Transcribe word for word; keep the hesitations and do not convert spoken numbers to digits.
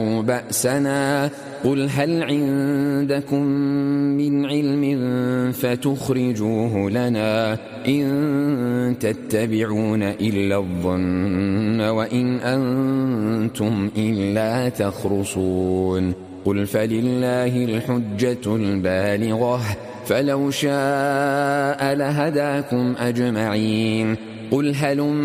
بأسنا قل هل عندكم من علم فتخرجوه لنا إن تتبعون إلا الظن وإن أنتم إلا تخرصون قل فلله الحجة البالغة فلو شاء لهداكم أجمعين قل هلم